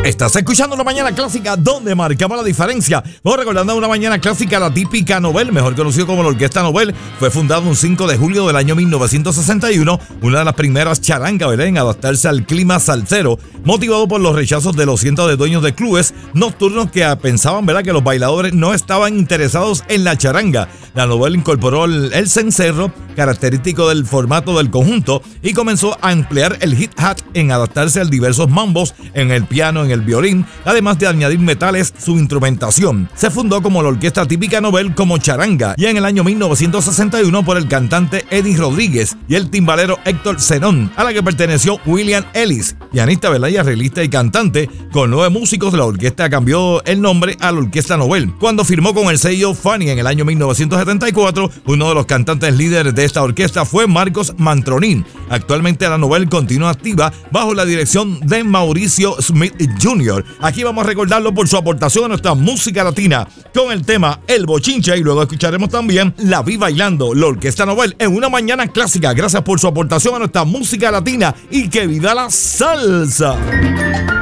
Estás escuchando una mañana clásica donde marcamos la diferencia. Vamos recordando una mañana clásica, la típica Nobel, mejor conocido como la Orquesta Nobel. Fue fundada un 5 de julio del año 1961, una de las primeras charangas, ¿verdad?, en adaptarse al clima salsero, motivado por los rechazos de los cientos de dueños de clubes nocturnos que pensaban, ¿verdad?, que los bailadores no estaban interesados en la charanga. La Nobel incorporó el cencerro, característico del formato del conjunto, y comenzó a emplear el hit hat en adaptarse a diversos mambos en el piano, en el violín, además de añadir metales su instrumentación. Se fundó como la Orquesta Típica Nobel como charanga, y en el año 1961 por el cantante Eddie Rodríguez y el timbalero Héctor Zenón, a la que perteneció William Ellis, pianista, ¿verdad?, y arreglista y cantante. Con 9 músicos, la orquesta cambió el nombre a la Orquesta Nobel. Cuando firmó con el sello Funny en el año 1974, uno de los cantantes líderes de esta orquesta fue Marcos Mantronin. Actualmente la Nobel continúa activa bajo la dirección de Mauricio Smith Jr. Aquí vamos a recordarlo por su aportación a nuestra música latina con el tema El Bochinche, y luego escucharemos también La Vi Bailando, la Orquesta Nobel en una mañana clásica. Gracias por su aportación a nuestra música latina y que viva la salsa.